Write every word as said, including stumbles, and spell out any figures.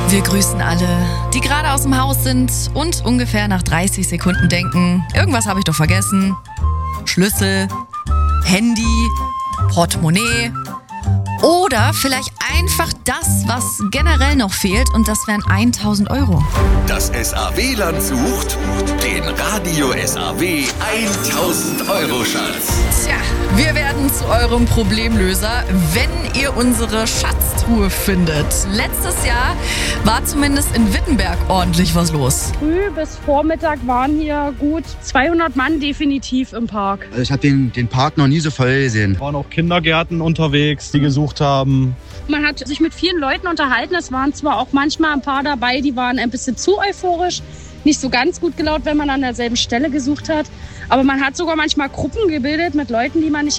Wir grüßen alle, die gerade aus dem Haus sind und ungefähr nach dreißig Sekunden denken, irgendwas habe ich doch vergessen. Schlüssel, Handy, Portemonnaie oder vielleicht einfach das, was generell noch fehlt, und das wären tausend Euro. Das S A W-Land sucht den Radio S A W tausend Euro Schatz. Tja, wir werden zu eurem Problemlöser, wenn ihr unsere Schatztruhe findet. Letztes Jahr war zumindest in Wittenberg ordentlich was los. Früh bis Vormittag waren hier gut zweihundert Mann definitiv im Park. Also ich habe den, den Park noch nie so voll gesehen. Waren auch Kindergärten unterwegs, die gesucht haben. Man hat sich mit vielen Leuten unterhalten. Es waren zwar auch manchmal ein paar dabei, die waren ein bisschen zu euphorisch. Nicht so ganz gut gelaunt, wenn man an derselben Stelle gesucht hat. Aber man hat sogar manchmal Gruppen gebildet mit Leuten, die man nicht